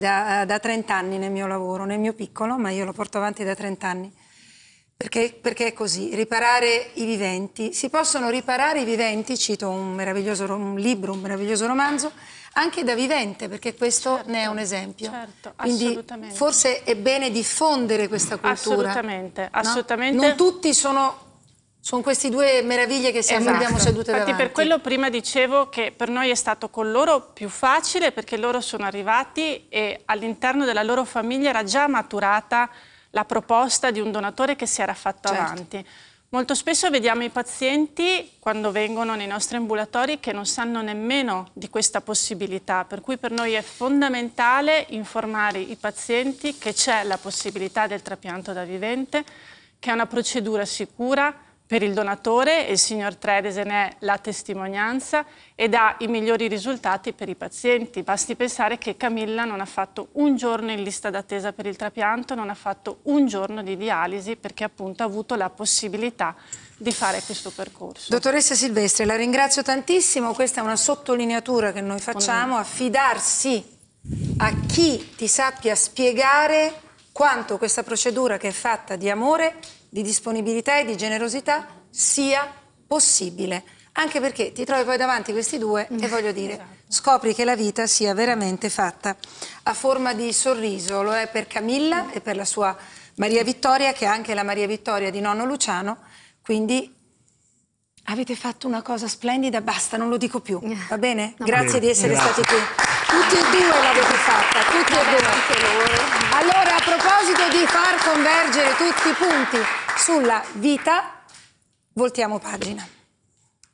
Da 30 anni nel mio lavoro, nel mio piccolo, ma io lo porto avanti da 30 anni. Perché è così, riparare i viventi. Si possono riparare i viventi, cito un libro, un meraviglioso romanzo, anche da vivente, perché questo ne è un esempio. Certo, quindi assolutamente. forse è bene diffondere questa cultura. Assolutamente, no? assolutamente. Non tutti sono queste due meraviglie che abbiamo sedute davanti. Infatti per quello prima dicevo che per noi è stato con loro più facile, perché loro sono arrivati e all'interno della loro famiglia era già maturata la proposta di un donatore che si era fatto avanti. Molto spesso vediamo i pazienti, quando vengono nei nostri ambulatori, che non sanno nemmeno di questa possibilità, per cui per noi è fondamentale informare i pazienti che c'è la possibilità del trapianto da vivente, che è una procedura sicura per il donatore, e il signor Tredese ne è la testimonianza, ed ha i migliori risultati per i pazienti. Basti pensare che Camilla non ha fatto un giorno in lista d'attesa per il trapianto, non ha fatto un giorno di dialisi, perché appunto ha avuto la possibilità di fare questo percorso. Dottoressa Silvestri, la ringrazio tantissimo, questa è una sottolineatura che noi facciamo, affidarsi a chi ti sappia spiegare quanto questa procedura, che è fatta di amore, di disponibilità e di generosità, sia possibile. Anche perché ti trovi poi davanti questi due e voglio dire, scopri che la vita sia veramente fatta a forma di sorriso. Lo è per Camilla e per la sua Maria Vittoria, che è anche la Maria Vittoria di nonno Luciano. Quindi avete fatto una cosa splendida, basta, non lo dico più, va bene? Grazie di essere stati qui. Tutti e due l'avete fatta, tutti e due. Allora, a proposito di far convergere tutti i punti sulla vita, voltiamo pagina.